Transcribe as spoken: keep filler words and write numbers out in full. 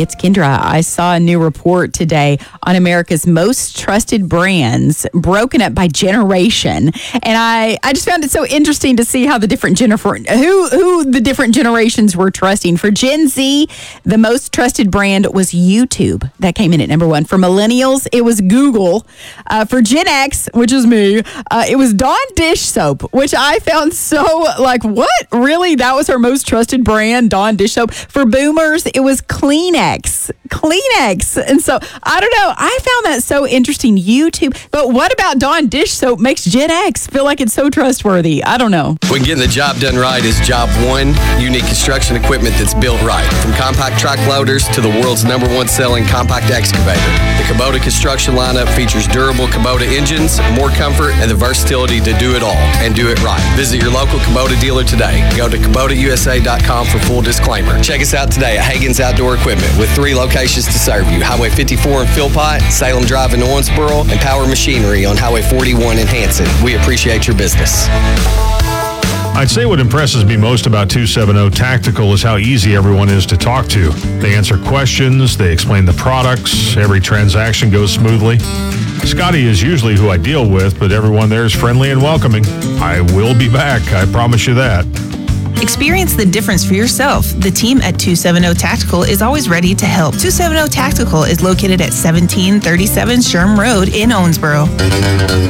it's Kendra. I saw a new report today on America's most trusted brands broken up by generation. And I, I just found it so interesting to see how the different Jennifer, who, who the different generations were trusting. For Gen Z, the most trusted brand was YouTube. That came in at number one. For millennials, it was Google. Uh, for Gen X, which is me, uh, it was Dawn dish soap, which I found so like, what? Really? That was our most trusted brand, Dawn dish soap. For boomers, it was Kleenex. Kleenex. And so, I don't know. I found that so interesting. YouTube. But what about Dawn dish soap makes Gen X feel like it's so trustworthy? I don't know. When getting the job done right is job one, unique construction equipment that's built right. From compact track loaders to the world's number one selling compact excavator. The Kubota construction lineup features durable Kubota engines, more comfort, and the versatility to do it all and do it right. Visit your local Kubota dealer today. Go to Kubota U S A dot com for full disclaimer. Check us out today at Hagen's Outdoor Equipment with three locations to serve you. Highway fifty-four in Philpott, Salem Drive in Owensboro, and Power Machinery on Highway forty-one in Hanson. We appreciate your business. I'd say what impresses me most about two seventy Tactical is how easy everyone is to talk to. They answer questions, they explain the products, every transaction goes smoothly. Scotty is usually who I deal with, but everyone there is friendly and welcoming. I will be back, I promise you that. Experience the difference for yourself. The team at two seventy Tactical is always ready to help. two seventy Tactical is located at seventeen thirty-seven Sherm Road in Owensboro.